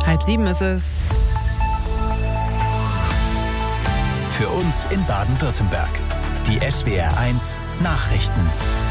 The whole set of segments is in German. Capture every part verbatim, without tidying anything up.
Halb sieben ist es. Für uns in Baden-Württemberg. Die S W R eins Nachrichten.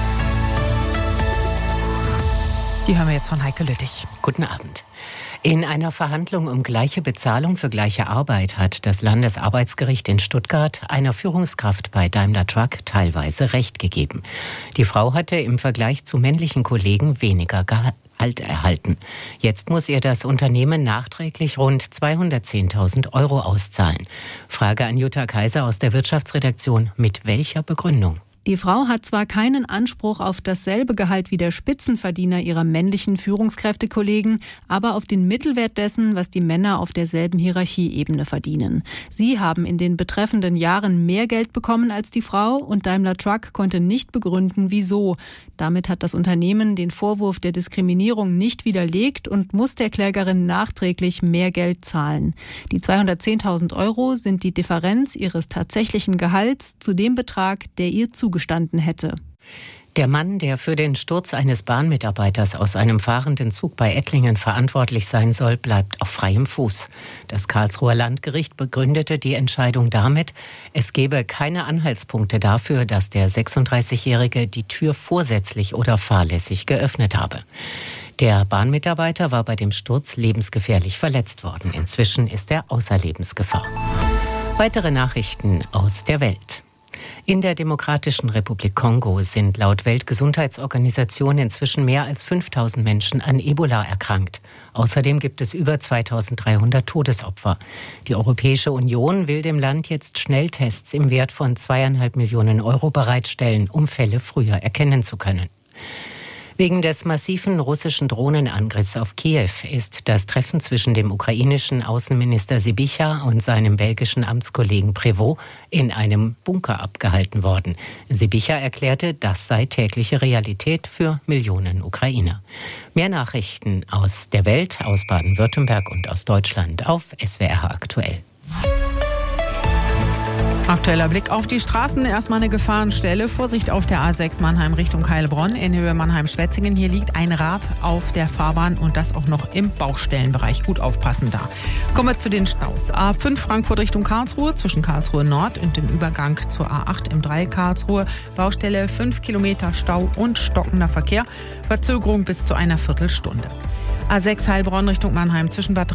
Die hören wir jetzt von Heike Lüttich. Guten Abend. In einer Verhandlung um gleiche Bezahlung für gleiche Arbeit hat das Landesarbeitsgericht in Stuttgart einer Führungskraft bei Daimler Truck teilweise Recht gegeben. Die Frau hatte im Vergleich zu männlichen Kollegen weniger Gehalt erhalten. Jetzt muss ihr das Unternehmen nachträglich rund zweihundertzehntausend Euro auszahlen. Frage an Jutta Kaiser aus der Wirtschaftsredaktion: Mit welcher Begründung? Die Frau hat zwar keinen Anspruch auf dasselbe Gehalt wie der Spitzenverdiener ihrer männlichen Führungskräftekollegen, aber auf den Mittelwert dessen, was die Männer auf derselben Hierarchieebene verdienen. Sie haben in den betreffenden Jahren mehr Geld bekommen als die Frau und Daimler Truck konnte nicht begründen, wieso. Damit hat das Unternehmen den Vorwurf der Diskriminierung nicht widerlegt und muss der Klägerin nachträglich mehr Geld zahlen. Die zweihundertzehntausend Euro sind die Differenz ihres tatsächlichen Gehalts zu dem Betrag, der ihr zugestanden hätte. Der Mann, der für den Sturz eines Bahnmitarbeiters aus einem fahrenden Zug bei Ettlingen verantwortlich sein soll, bleibt auf freiem Fuß. Das Karlsruher Landgericht begründete die Entscheidung damit, es gebe keine Anhaltspunkte dafür, dass der sechsunddreißigjährige die Tür vorsätzlich oder fahrlässig geöffnet habe. Der Bahnmitarbeiter war bei dem Sturz lebensgefährlich verletzt worden. Inzwischen ist er außer Lebensgefahr. Weitere Nachrichten aus der Welt. In der Demokratischen Republik Kongo sind laut Weltgesundheitsorganisation inzwischen mehr als fünftausend Menschen an Ebola erkrankt. Außerdem gibt es über zweitausenddreihundert Todesopfer. Die Europäische Union will dem Land jetzt Schnelltests im Wert von zweieinhalb Millionen Euro bereitstellen, um Fälle früher erkennen zu können. Wegen des massiven russischen Drohnenangriffs auf Kiew ist das Treffen zwischen dem ukrainischen Außenminister Sybiha und seinem belgischen Amtskollegen Prévost in einem Bunker abgehalten worden. Sybiha erklärte, das sei tägliche Realität für Millionen Ukrainer. Mehr Nachrichten aus der Welt, aus Baden-Württemberg und aus Deutschland auf S W R aktuell. Aktueller Blick auf die Straßen. Erstmal eine Gefahrenstelle. Vorsicht auf der A sechs Mannheim Richtung Heilbronn in Höhe Mannheim-Schwetzingen. Hier liegt ein Rad auf der Fahrbahn und das auch noch im Baustellenbereich. Gut aufpassen da. Kommen wir zu den Staus. A fünf Frankfurt Richtung Karlsruhe zwischen Karlsruhe Nord und dem Übergang zur A acht im Dreieck Karlsruhe. Baustelle fünf Kilometer Stau und stockender Verkehr. Verzögerung bis zu einer Viertelstunde. A sechs Heilbronn Richtung Mannheim zwischen Bad